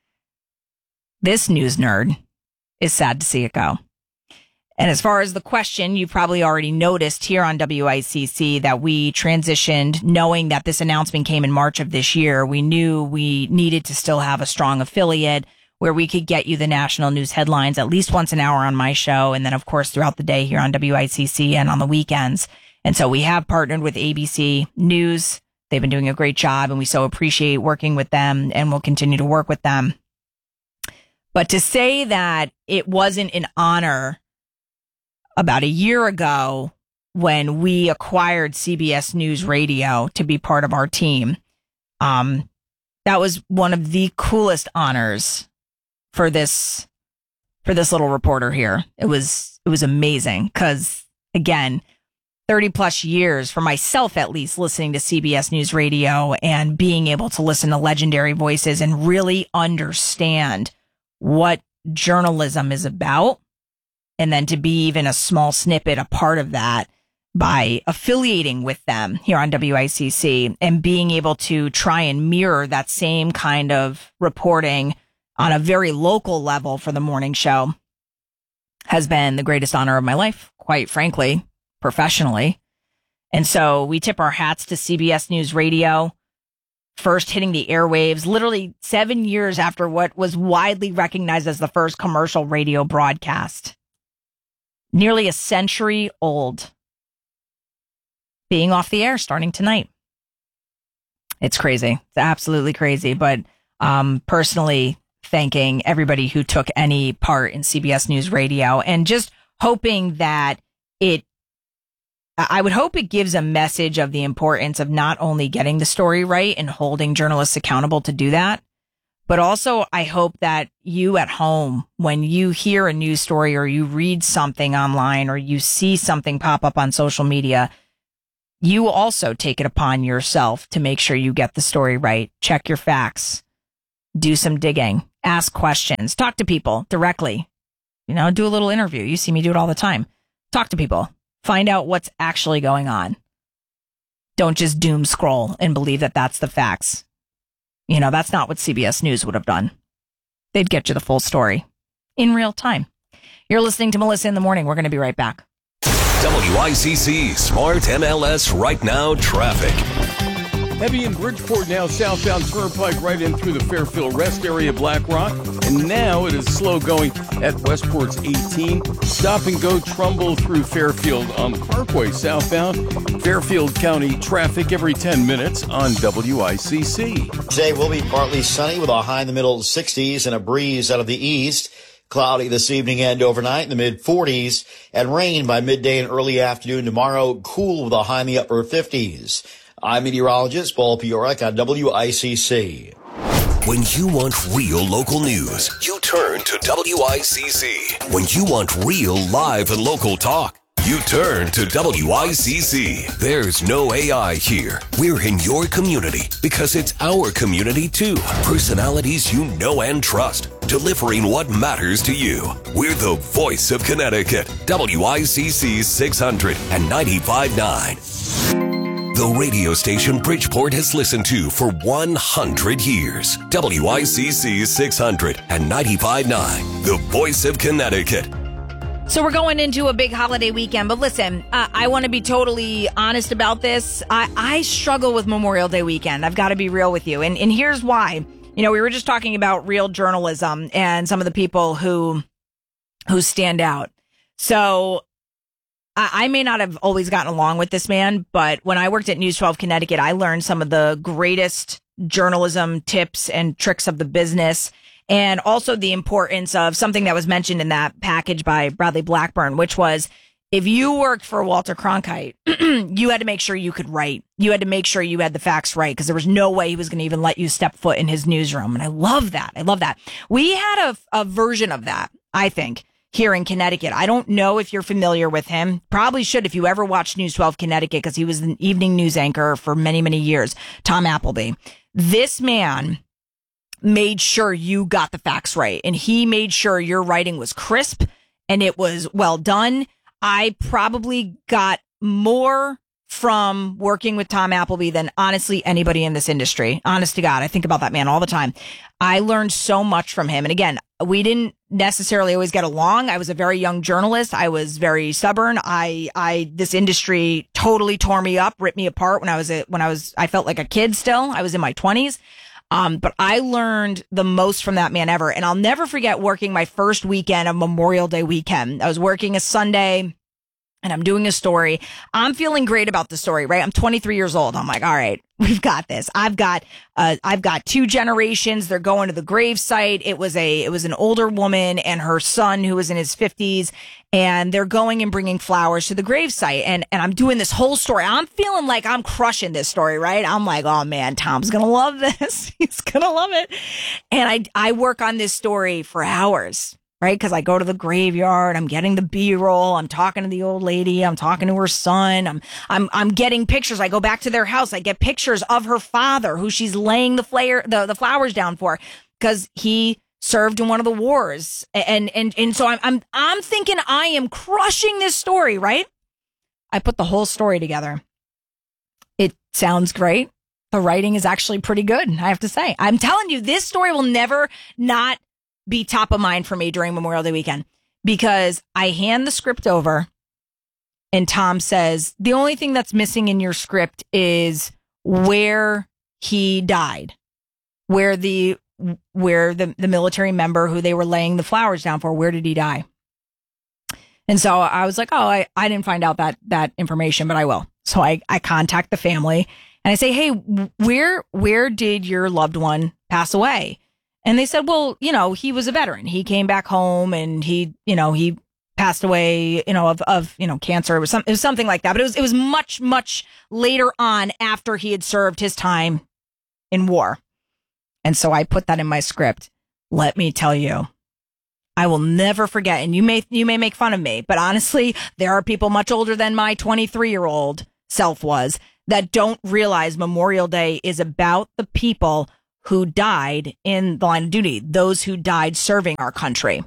This news nerd is sad to see it go. And as far as the question, you've probably already noticed here on WICC that we transitioned knowing that this announcement came in March of this year. We knew we needed to still have a strong affiliate where we could get you the national news headlines at least once an hour on my show. And then, of course, throughout the day here on WICC and on the weekends. And so we have partnered with ABC News. They've been doing a great job, and we so appreciate working with them, and we'll continue to work with them. But to say that it wasn't an honor about a year ago when we acquired CBS News Radio to be part of our team, that was one of the coolest honors for this little reporter here. It was amazing because, again, 30 plus years for myself, at least, listening to CBS News Radio and being able to listen to legendary voices and really understand what journalism is about. And then to be even a small snippet, a part of that by affiliating with them here on WICC and being able to try and mirror that same kind of reporting on a very local level for the morning show has been the greatest honor of my life, quite frankly, professionally. And so we tip our hats to CBS News Radio, first hitting the airwaves literally 7 years after what was widely recognized as the first commercial radio broadcast. Nearly a century old. Being off the air starting tonight. It's crazy. It's absolutely crazy. But personally thanking everybody who took any part in CBS News Radio and just hoping that I would hope it gives a message of the importance of not only getting the story right and holding journalists accountable to do that, But also, I hope that you at home, when you hear a news story or you read something online or you see something pop up on social media, you also take it upon yourself to make sure you get the story right. Check your facts. Do some digging. Ask questions. Talk to people directly. Do a little interview. You see me do it all the time. Talk to people. Find out what's actually going on. Don't just doom scroll and believe that that's the facts. That's not what CBS News would have done. They'd get you the full story in real time. You're listening to Melissa in the Morning. We're going to be right back. WICC Smart MLS Right Now traffic. Heavy in Bridgeport now, southbound Turnpike right in through the Fairfield Rest area, Black Rock. And now it is slow going at Westport's 18. Stop and go Trumbull through Fairfield on the Parkway southbound. Fairfield County traffic every 10 minutes on WICC. Today will be partly sunny with a high in the middle 60s and a breeze out of the east. Cloudy this evening and overnight in the mid-40s and rain by midday and early afternoon tomorrow. Cool with a high in the upper 50s. I'm meteorologist Paul Piorek on WICC. When you want real local news, you turn to WICC. When you want real live and local talk, you turn to WICC. There's no AI here. We're in your community because it's our community too. Personalities you know and trust, delivering what matters to you. We're the voice of Connecticut. WICC 600 and 95.9. The radio station Bridgeport has listened to for 100 years. WICC 600 and 95.9. The voice of Connecticut. So we're going into a big holiday weekend, but listen, I want to be totally honest about this. I struggle with Memorial Day weekend. I've got to be real with you. And here's why. We were just talking about real journalism and some of the people who stand out. So I may not have always gotten along with this man, but when I worked at News 12 Connecticut, I learned some of the greatest journalism tips and tricks of the business. And also the importance of something that was mentioned in that package by Bradley Blackburn, which was if you worked for Walter Cronkite, you had to make sure you could write. You had to make sure you had the facts right because there was no way he was going to even let you step foot in his newsroom. And I love that. We had a version of that, I think, here in Connecticut. I don't know if you're familiar with him. Probably should if you ever watched News 12 Connecticut because he was an evening news anchor for many, many years. Tom Appleby. This man made sure you got the facts right, and he made sure your writing was crisp and it was well done. I probably got more from working with Tom Appleby than honestly anybody in this industry. Honest to God, I think about that man all the time. I learned so much from him. And again, we didn't necessarily always get along. I was a very young journalist. I was very stubborn. This industry totally tore me up, ripped me apart I felt like a kid still. I was in my 20s. But I learned the most from that man ever. And I'll never forget working my first weekend of Memorial Day weekend. I was working a Sunday and I'm doing a story. I'm feeling great about the story, right? I'm 23 years old. I'm like, all right, we've got this. I've got two generations. They're going to the grave site. It was an older woman and her son who was in his 50s, and they're going and bringing flowers to the grave site. And I'm doing this whole story. I'm feeling like I'm crushing this story, right? I'm like, oh man, Tom's going to love this. He's going to love it. And I work on this story for hours. Right? Because I go to the graveyard, I'm getting the B-roll, I'm talking to the old lady, I'm talking to her son, I'm getting pictures. I go back to their house, I get pictures of her father, who she's laying the flowers down for, because he served in one of the wars. And so I'm thinking I am crushing this story, right? I put the whole story together. It sounds great. The writing is actually pretty good, I have to say. I'm telling you, this story will never not be top of mind for me during Memorial Day weekend, because I hand the script over and Tom says, the only thing that's missing in your script is where he died, where the military member who they were laying the flowers down for, where did he die? And so I was like, oh, I didn't find out that information, but I will. So I contact the family and I say, hey, where did your loved one pass away? And they said, well, he was a veteran. He came back home and he passed away, of cancer. It was something like that. But it was much, much later on after he had served his time in war. And so I put that in my script. Let me tell you, I will never forget. And you may make fun of me, but honestly, there are people much older than my 23-year-old self was that don't realize Memorial Day is about the people who died in the line of duty, those who died serving our country.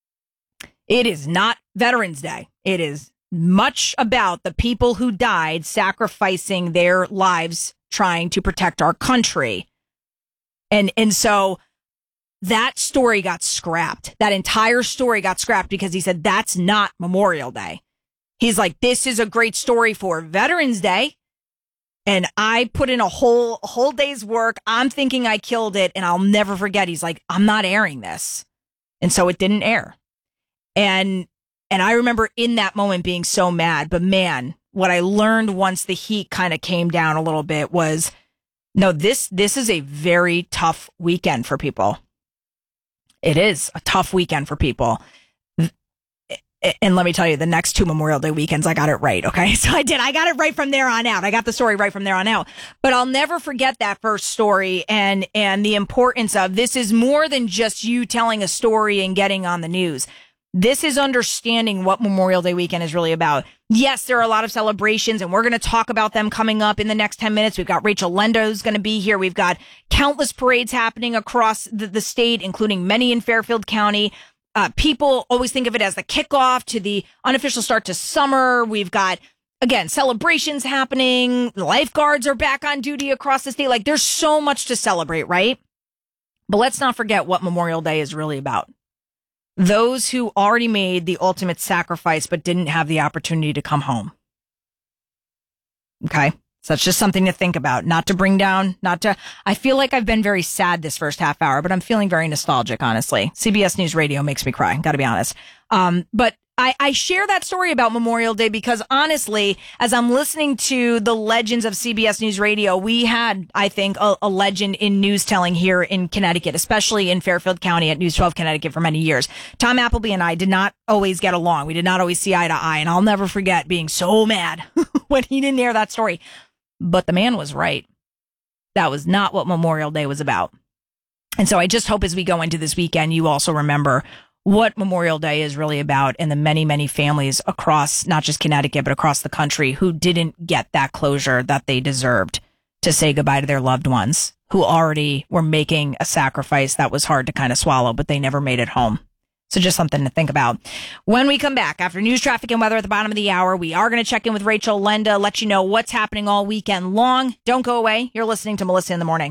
It is not Veterans Day. It is much about the people who died sacrificing their lives trying to protect our country. And so that story got scrapped. That entire story got scrapped because he said that's not Memorial Day. He's like, this is a great story for Veterans Day. And I put in a whole day's work. I'm thinking I killed it, and I'll never forget. He's like, I'm not airing this. And so it didn't air. And I remember in that moment being so mad. But man, what I learned once the heat kind of came down a little bit was, no, this is a very tough weekend for people. It is a tough weekend for people. And let me tell you, the next 2 Memorial Day weekends, I got it right. Okay. So I got it right from there on out. I got the story right from there on out, but I'll never forget that first story and the importance of this is more than just you telling a story and getting on the news. This is understanding what Memorial Day weekend is really about. Yes, there are a lot of celebrations, and we're going to talk about them coming up in the next 10 minutes. We've got Rachel Lenda who's going to be here. We've got countless parades happening across the state, including many in Fairfield County. People always think of it as the kickoff to the unofficial start to summer. We've got, again, celebrations happening. The lifeguards are back on duty across the state. Like, there's so much to celebrate, right? But let's not forget what Memorial Day is really about. Those who already made the ultimate sacrifice but didn't have the opportunity to come home. Okay? So that's just something to think about, not to bring down, I feel like I've been very sad this first half hour, but I'm feeling very nostalgic, honestly. CBS News Radio makes me cry, gotta be honest. But I share that story about Memorial Day because honestly, as I'm listening to the legends of CBS News Radio, we had, I think, a legend in news telling here in Connecticut, especially in Fairfield County at News 12 Connecticut for many years. Tom Appleby and I did not always get along. We did not always see eye to eye, and I'll never forget being so mad when he didn't air that story. But the man was right. That was not what Memorial Day was about. And so I just hope as we go into this weekend, you also remember what Memorial Day is really about and the many, many families across not just Connecticut, but across the country who didn't get that closure that they deserved to say goodbye to their loved ones who already were making a sacrifice that was hard to kind of swallow, but they never made it home. So just something to think about. When we come back after news, traffic, and weather at the bottom of the hour, we are going to check in with Rachel Lenda, let you know what's happening all weekend long. Don't go away. You're listening to Melissa in the Morning.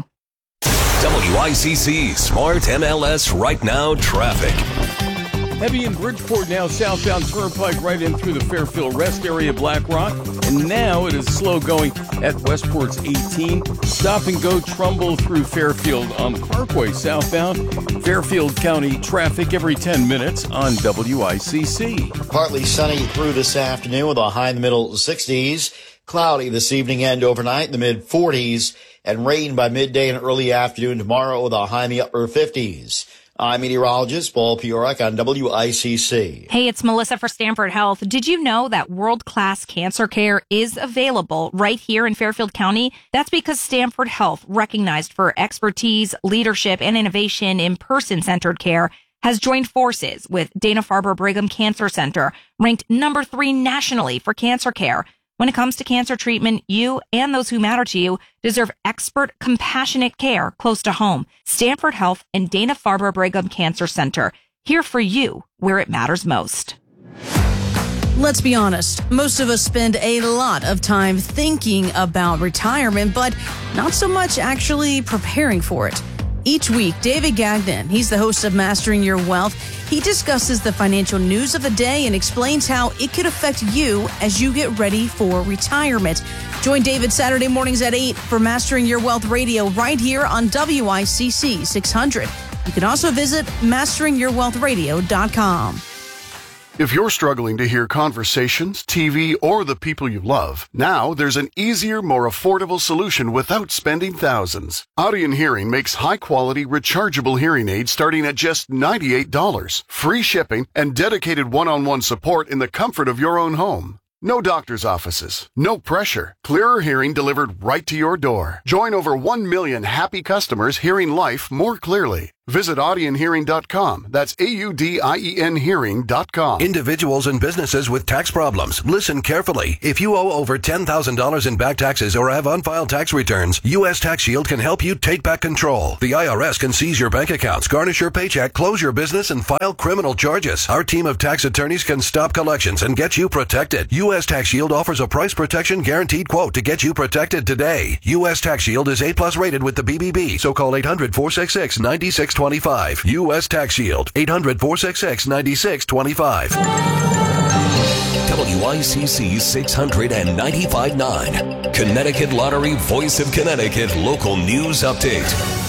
WICC Smart MLS Right Now Traffic. Heavy in Bridgeport now, southbound Turnpike right in through the Fairfield Rest area, Black Rock. And now it is slow going at Westport's 18. Stop and go Trumbull through Fairfield on the Parkway southbound. Fairfield County traffic every 10 minutes on WICC. Partly sunny through this afternoon with a high in the middle 60s. Cloudy this evening and overnight in the mid 40s. And rain by midday and early afternoon tomorrow with a high in the upper 50s. I'm meteorologist Paul Piorek on WICC. Hey, it's Melissa for Stanford Health. Did you know that world-class cancer care is available right here in Fairfield County? That's because Stanford Health, recognized for expertise, leadership, and innovation in person-centered care, has joined forces with Dana-Farber Brigham Cancer Center, ranked number 3 nationally for cancer care. When it comes to cancer treatment, you and those who matter to you deserve expert, compassionate care close to home. Stanford Health and Dana-Farber Brigham Cancer Center, here for you where it matters most. Let's be honest, most of us spend a lot of time thinking about retirement, but not so much actually preparing for it. Each week, David Gagnon, he's the host of Mastering Your Wealth. He discusses the financial news of the day and explains how it could affect you as you get ready for retirement. Join David Saturday mornings at 8 for Mastering Your Wealth Radio right here on WICC 600. You can also visit masteringyourwealthradio.com. If you're struggling to hear conversations, TV, or the people you love, now there's an easier, more affordable solution without spending thousands. Audien Hearing makes high-quality, rechargeable hearing aids starting at just $98, free shipping, and dedicated one-on-one support in the comfort of your own home. No doctor's offices, no pressure. Clearer hearing delivered right to your door. Join over 1 million happy customers hearing life more clearly. Visit audionhearing.com. That's AUDIEN hearing.com. Individuals and businesses with tax problems, listen carefully. If you owe over $10,000 in back taxes or have unfiled tax returns, U.S. Tax Shield can help you take back control. The IRS can seize your bank accounts, garnish your paycheck, close your business, and file criminal charges. Our team of tax attorneys can stop collections and get you protected. U.S. Tax Shield offers a price protection guaranteed quote to get you protected today. U.S. Tax Shield is A+ rated with the BBB, so call 800-466-9625. U.S. Tax Shield, 800-466-9625. WICC 695.9, Connecticut Lottery, Voice of Connecticut local news update.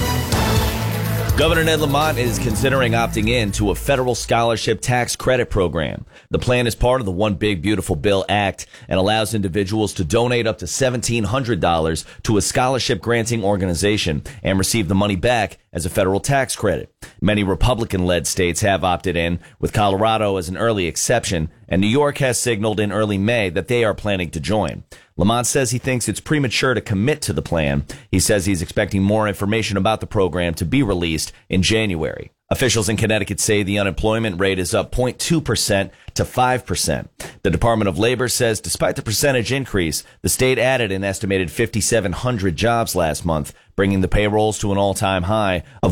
Governor Ned Lamont is considering opting in to a federal scholarship tax credit program. The plan is part of the One Big Beautiful Bill Act and allows individuals to donate up to $1,700 to a scholarship granting organization and receive the money back as a federal tax credit. Many Republican-led states have opted in, with Colorado as an early exception, and New York has signaled in early May that they are planning to join. Lamont says he thinks it's premature to commit to the plan. He says he's expecting more information about the program to be released in January. Officials in Connecticut say the unemployment rate is up 0.2% to 5%. The Department of Labor says despite the percentage increase, the state added an estimated 5,700 jobs last month, bringing the payrolls to an all-time high of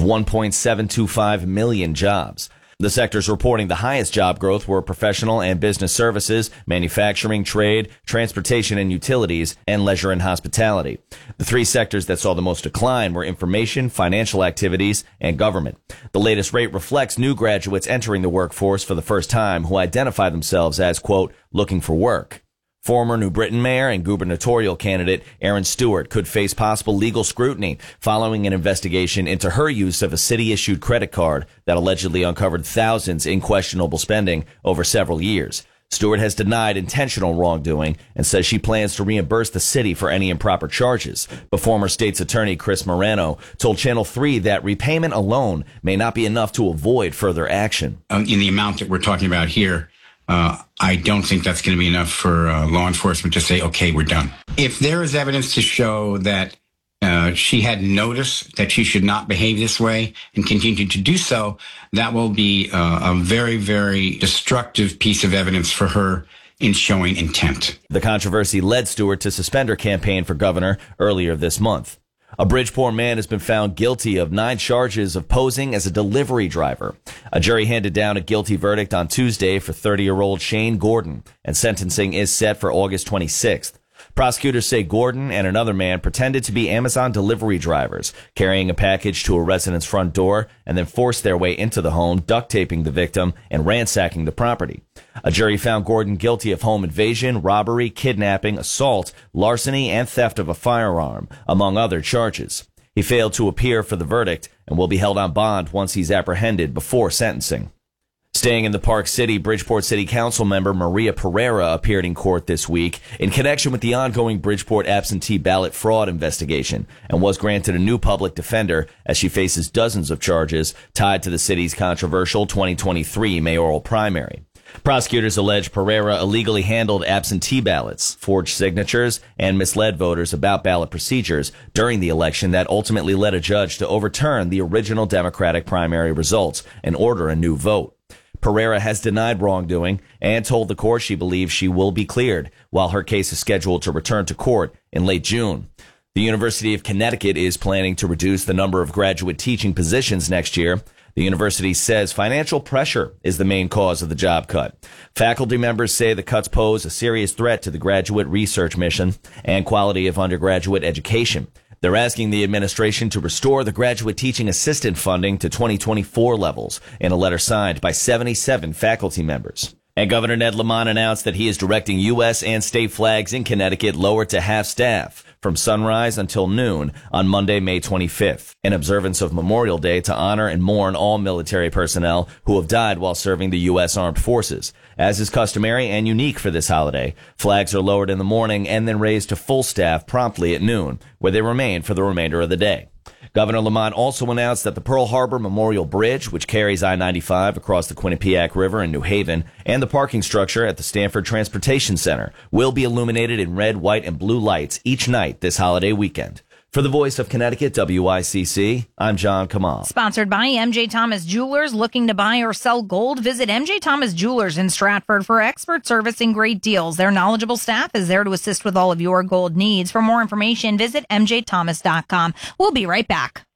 1.725 million jobs. The sectors reporting the highest job growth were professional and business services, manufacturing, trade, transportation and utilities, and leisure and hospitality. The three sectors that saw the most decline were information, financial activities, and government. The latest rate reflects new graduates entering the workforce for the first time who identify themselves as, quote, looking for work. Former New Britain mayor and gubernatorial candidate Erin Stewart could face possible legal scrutiny following an investigation into her use of a city-issued credit card that allegedly uncovered thousands in questionable spending over several years. Stewart has denied intentional wrongdoing and says she plans to reimburse the city for any improper charges. But former state's attorney Chris Morano told Channel 3 that repayment alone may not be enough to avoid further action. In the amount that we're talking about here, I don't think that's going to be enough for law enforcement to say, okay, we're done. If there is evidence to show that she had notice that she should not behave this way and continued to do so, that will be a very, very destructive piece of evidence for her in showing intent. The controversy led Stewart to suspend her campaign for governor earlier this month. A Bridgeport man has been found guilty of 9 charges of posing as a delivery driver. A jury handed down a guilty verdict on Tuesday for 30-year-old Shane Gordon, and sentencing is set for August 26th. Prosecutors say Gordon and another man pretended to be Amazon delivery drivers, carrying a package to a resident's front door and then forced their way into the home, duct taping the victim and ransacking the property. A jury found Gordon guilty of home invasion, robbery, kidnapping, assault, larceny, and theft of a firearm, among other charges. He failed to appear for the verdict and will be held on bond once he's apprehended before sentencing. Staying in the Park City, Bridgeport City Council member Maria Pereira appeared in court this week in connection with the ongoing Bridgeport absentee ballot fraud investigation and was granted a new public defender as she faces dozens of charges tied to the city's controversial 2023 mayoral primary. Prosecutors allege Pereira illegally handled absentee ballots, forged signatures, and misled voters about ballot procedures during the election that ultimately led a judge to overturn the original Democratic primary results and order a new vote. Pereira has denied wrongdoing and told the court she believes she will be cleared, while her case is scheduled to return to court in late June. The University of Connecticut is planning to reduce the number of graduate teaching positions next year. The university says financial pressure is the main cause of the job cut. Faculty members say the cuts pose a serious threat to the graduate research mission and quality of undergraduate education. They're asking the administration to restore the graduate teaching assistant funding to 2024 levels in a letter signed by 77 faculty members. And Governor Ned Lamont announced that he is directing U.S. and state flags in Connecticut lowered to half-staff from sunrise until noon on Monday, May 25th, in observance of Memorial Day to honor and mourn all military personnel who have died while serving the U.S. Armed Forces. As is customary and unique for this holiday, flags are lowered in the morning and then raised to full staff promptly at noon, where they remain for the remainder of the day. Governor Lamont also announced that the Pearl Harbor Memorial Bridge, which carries I-95 across the Quinnipiac River in New Haven, and the parking structure at the Stanford Transportation Center will be illuminated in red, white, and blue lights each night this holiday weekend. For the Voice of Connecticut, WICC, I'm John Kamal. Sponsored by MJ Thomas Jewelers. Looking to buy or sell gold? Visit MJ Thomas Jewelers in Stratford for expert service and great deals. Their knowledgeable staff is there to assist with all of your gold needs. For more information, visit mjthomas.com. We'll be right back.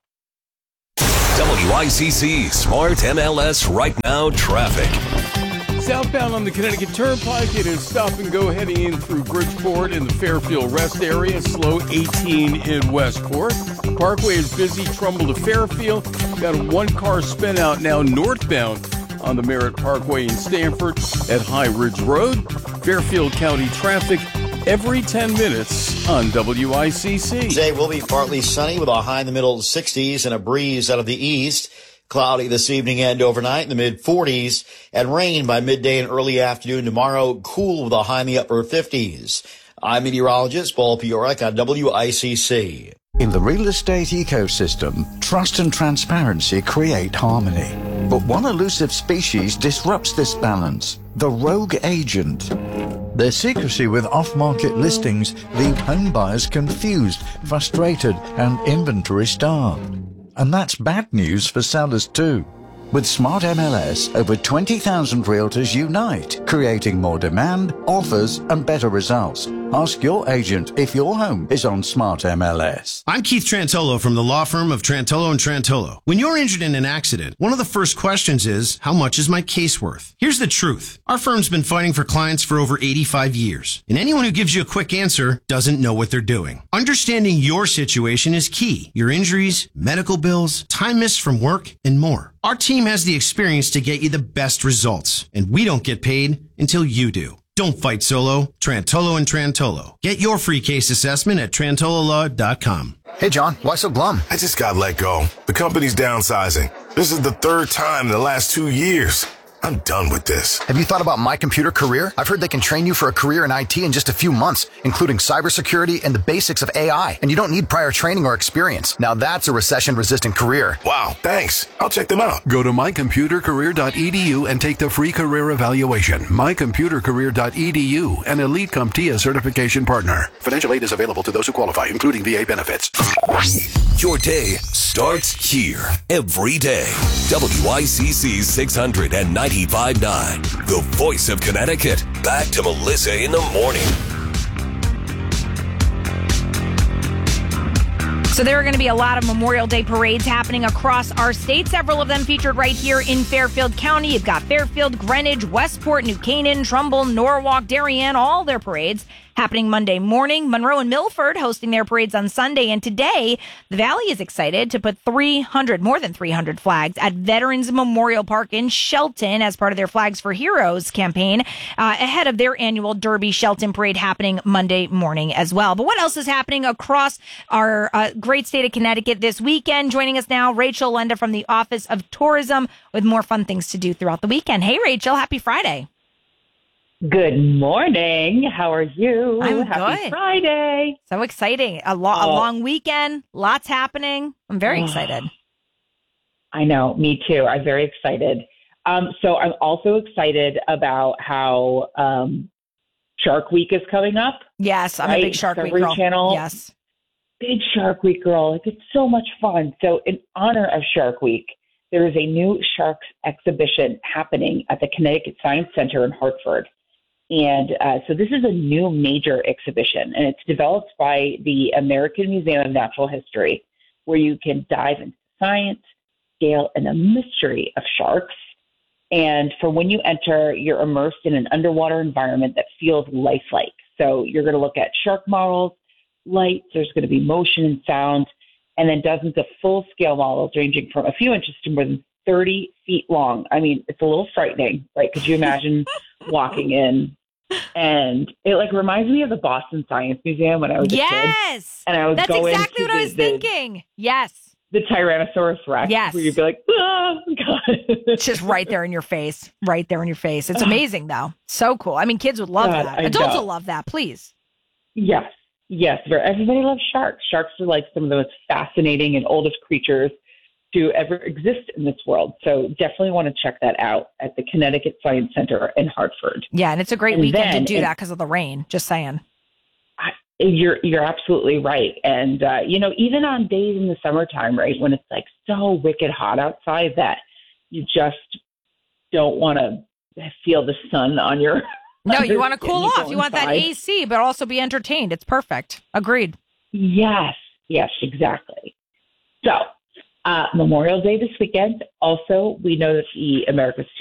WICC Smart MLS Right Now traffic. Southbound on the Connecticut Turnpike, it is stop and go heading in through Bridgeport in the Fairfield Rest area. Slow 18 in Westport. Parkway is busy. Trumbull to Fairfield. Got a one-car spin out now northbound on the Merritt Parkway in Stamford at High Ridge Road. Fairfield County traffic every 10 minutes on WICC. Today will be partly sunny with a high in the middle 60s and a breeze out of the east. Cloudy this evening and overnight in the mid-40s, and rain by midday and early afternoon tomorrow. Cool with a high in the upper 50s. I'm meteorologist Paul Piorek on WICC. In the real estate ecosystem, trust and transparency create harmony. But one elusive species disrupts this balance: the rogue agent. Their secrecy with off-market listings leave home buyers confused, frustrated, and inventory-starved. And that's bad news for sellers too. With Smart MLS, over 20,000 realtors unite, creating more demand, offers, and better results. Ask your agent if your home is on Smart MLS. I'm Keith Trantolo from the law firm of Trantolo & Trantolo. When you're injured in an accident, one of the first questions is, how much is my case worth? Here's the truth. Our firm's been fighting for clients for over 85 years. And anyone who gives you a quick answer doesn't know what they're doing. Understanding your situation is key. Your injuries, medical bills, time missed from work, and more. Our team has the experience to get you the best results, and we don't get paid until you do. Don't fight solo. Trantolo & Trantolo. Get your free case assessment at trantololaw.com. Hey, John, why so glum? I just got let go. The company's downsizing. This is the third time in the last 2 years. I'm done with this. Have you thought about My Computer Career? I've heard they can train you for a career in IT in just a few months, including cybersecurity and the basics of AI. And you don't need prior training or experience. Now that's a recession-resistant career. Wow, thanks. I'll check them out. Go to mycomputercareer.edu and take the free career evaluation. mycomputercareer.edu, an Elite CompTIA certification partner. Financial aid is available to those who qualify, including VA benefits. Your day starts here every day. WICC 695.9, the Voice of Connecticut. Back to Melissa in the morning. So there are going to be a lot of Memorial Day parades happening across our state. Several of them featured right here in Fairfield County. You've got Fairfield, Greenwich, Westport, New Canaan, Trumbull, Norwalk, Darien, all their parades happening Monday morning. Monroe and Milford hosting their parades on Sunday. And today, the Valley is excited to put more than 300 flags at Veterans Memorial Park in Shelton as part of their Flags for Heroes campaign ahead of their annual Derby Shelton parade happening Monday morning as well. But what else is happening across our great state of Connecticut this weekend? Joining us now, Rachel Lenda from the Office of Tourism with more fun things to do throughout the weekend. Hey, Rachel, happy Friday. Good morning. How are you? I'm Happy good. Friday. So exciting. A long weekend. Lots happening. I'm very excited. I know. Me too. I'm very excited. So I'm also excited about how Shark Week is coming up. Yes, I'm a big Shark Week girl. Channel. Yes. Big Shark Week girl. Like, it's so much fun. So in honor of Shark Week, there is a new sharks exhibition happening at the Connecticut Science Center in Hartford. And so this is a new major exhibition, and it's developed by the American Museum of Natural History, where you can dive into science, scale, and the mystery of sharks. And for when you enter, you're immersed in an underwater environment that feels lifelike. So you're going to look at shark models, lights, there's going to be motion and sound, and then dozens of full-scale models ranging from a few inches to more than 30 feet long. I mean, it's a little frightening, right? Could you imagine walking in? And it reminds me of the Boston Science Museum when I was a kid. Yes, and I would that's go exactly into what I was thinking. Yes, the Tyrannosaurus Rex. Yes, where you'd be like, oh God, it's just right there in your face, right there in your face. It's amazing, though. So cool. I mean, kids would love that. Adults will love that. Please. Yes, Yes, everybody loves sharks. Sharks are like some of the most fascinating and oldest creatures to ever exist in this world. So definitely want to check that out at the Connecticut Science Center in Hartford. Yeah, and it's a great weekend to do that because of the rain. Just saying. You're absolutely right. And, even on days in the summertime, right, when it's like so wicked hot outside that you just don't want to feel the sun on your... No, you want to cool off. You want that AC, but also be entertained. It's perfect. Agreed. Yes, exactly. So Memorial Day this weekend. Also, we know that the America's